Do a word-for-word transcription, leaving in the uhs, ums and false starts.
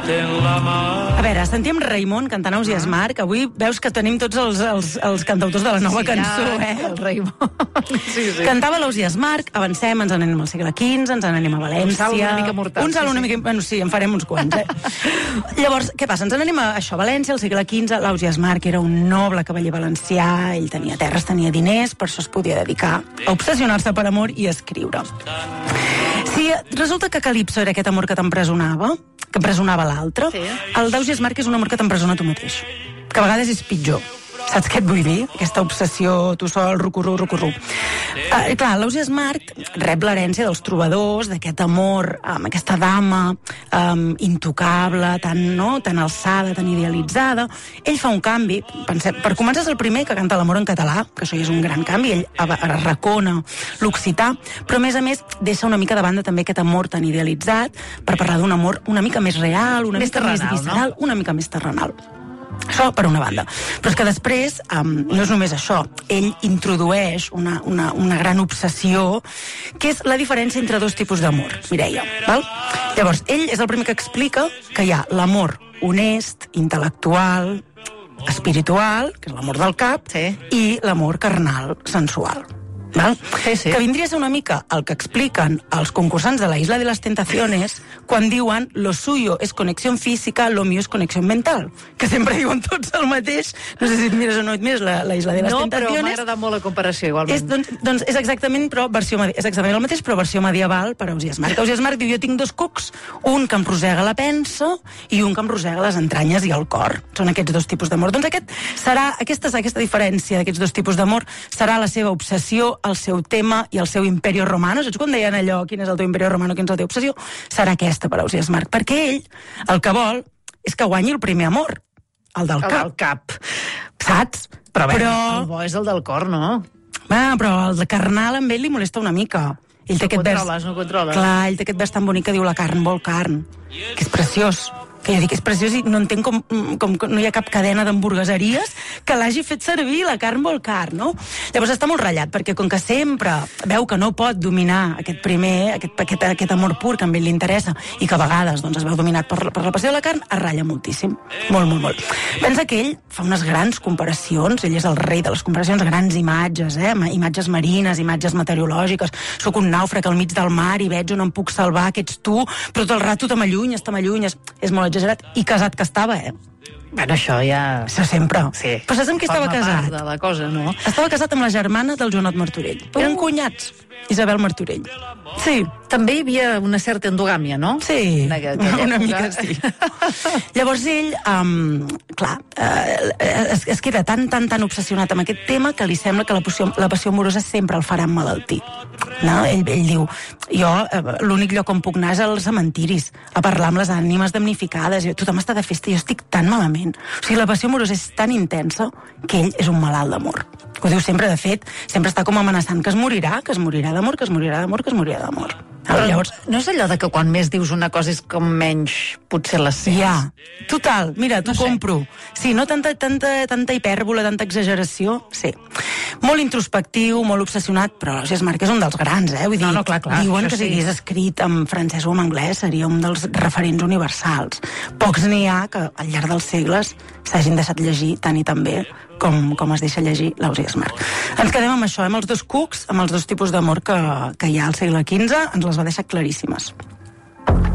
A veure, sentim Raimon cantant Ausiàs Marc. Avui veus que tenim tots els, els, els cantautors de la nova sí, cançó, ja, eh? El Raimon. Sí, sí. Cantava l'Ausiàs Marc, avancem, ens n'anem al segle quinze, ens n'anem a València... Un salt una mica mortal. Un salt sí, una sí. mica... Bueno, sí, en farem uns quants, eh? Llavors, què passa? Ens n'anem a això, València, al segle quinze. L'Ausiàs Marc era un noble cavaller valencià, ell tenia terres, tenia diners, per això es podia dedicar a obsessionar-se per amor i a escriure. Si resulta que Calipso era aquest amor que t'empresonava, que empresonava l'altre, sí. El d'Ausiàs Marc és un amor que t'empresona tu mateix, que a vegades és pitjor. Saps què et vull dir? Aquesta obsessió, tu sol, rucurru, rucurru. Uh, clar, l'Ausiàs Marc rep l'herència dels trobadors, d'aquest amor amb aquesta dama um, intocable, tan, no? tan alçada, tan idealitzada. Ell fa un canvi. Pensem, per començar és el primer que canta l'amor en català, que això ja és un gran canvi, ell arracona l'occità, però a més a més deixa una mica de banda també aquest amor tan idealitzat per parlar d'un amor una mica més real, una més mica terrenal, més visceral, no? Una mica més terrenal. Això per una banda. Però és que després, um, no és només això, ell introdueix una, una, una gran obsessió, que és la diferència entre dos tipus d'amor, Mireia. Val? Llavors, ell és el primer que explica que hi ha l'amor honest, intel·lectual, espiritual, que és l'amor del cap, sí. I l'amor carnal, sensual. Val? Sí, sí. Que vindria a ser una mica el que expliquen els concursants de la Isla de las Tentaciones quan diuen lo suyo es conexión física, lo mío es conexión mental, que sempre diuen tots el mateix. No sé si et mires o no et mires la, la Isla de las no, Tentaciones. No, però m'ha agradat molt la comparació, igualment. És, doncs, doncs és exactament, però versió, és exactament el mateix, però versió medieval per Ausiàs Marc. Ausiàs Marc diu, jo tinc dos cucs, un que em rosega la pensa i un que em rosega les entranyes i el cor. Són aquests dos tipus d'amor. Doncs aquest serà, aquesta, aquesta diferència d'aquests dos tipus d'amor serà la seva obsessió, el seu tema i el seu imperio romano. Saps quan deien allò, quin és el teu imperio romano, quin és la teva obsessió? Serà aquesta per Ausiàs Marc, perquè ell el que vol és que guanyi el primer amor, el del el cap. del cap. Saps? Però, bé, però... el bo és el del cor, no? Va, però el de carnal amb ell li molesta una mica. Ell té no aquest controles, vers... no controles. Clar, ell té aquest vers tan bonic que diu la carn vol carn, que és preciós. Que jo dic, és preciós i no entenc com, com, com no hi ha cap cadena d'hamburgueseries que l'hagi fet servir, la carn vol carn, no? Llavors està molt ratllat, perquè com que sempre veu que no pot dominar aquest primer, aquest, aquest, aquest amor pur que a ell li interessa, i que a vegades doncs, es veu dominat per, per la passió de la carn, es ratlla moltíssim. Molt, molt, molt. Pensa que ell fa unes grans comparacions, ell és el rei de les comparacions, grans imatges, eh? Imatges marines, imatges meteorològiques, soc un nàufrag al mig del mar i veig on em puc salvar, que ets tu, però tot el rato te m'allunyes, te m'allunyes. És molt exagerat, i casat que estava, eh? Bueno, això ja... Això sempre. Sí. Però saps amb qui estava casat? Forma part de la cosa, no? Estava casat amb la germana del Joanot Martorell. Uh. Eren cunyats, Isabel Martorell. Sí. També hi havia una certa endogàmia, no? Sí, una, una mica sí. Llavors ell, um, clar, uh, es, es queda tan, tan, tan obsessionat amb aquest tema que li sembla que la passió, la passió amorosa sempre el farà emmalaltir. No? Ell, ell diu, jo uh, l'únic lloc on puc anar és als cementiris, a parlar amb les ànimes damnificades. Jo, tothom està de festa i jo estic tan malament. O sigui, la passió amorosa és tan intensa que ell és un malalt d'amor. Ho diu sempre, de fet, sempre està com amenaçant que es morirà, que es morirà d'amor, que es morirà d'amor, que es morirà d'amor. Però llavors, no és allò de que quan més dius una cosa és com menys potser la sents? Ja, total, mira, t'ho no sé. compro. Sí, no tanta, tanta, tanta hipèrbola, tanta exageració, sí. Molt introspectiu, molt obsessionat, però l'Ausiàs Marc és un dels grans, eh? Vull dir, no, no, clar, clar, diuen que si sí. hagués escrit en francès o en anglès seria un dels referents universals. Pocs n'hi ha que al llarg dels segles s'hagin deixat llegir tant i tan bé com, com es deixa llegir l'Ausiàs Marc. Ens quedem amb això, amb els dos cucs, amb els dos tipus d'amor que, que hi ha al segle quinze, ens les va deixar claríssimes.